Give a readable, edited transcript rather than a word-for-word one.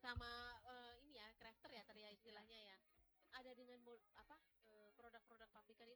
sama ini ya crafter ya tadi ya istilahnya ya. Ada dengan produk-produk pabrikan